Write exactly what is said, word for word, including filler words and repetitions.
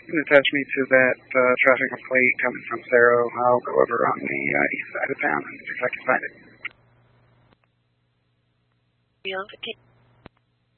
can attach me to that uh, traffic plate coming from Cerro. I'll go over on the uh, east side of town and see if I can find it.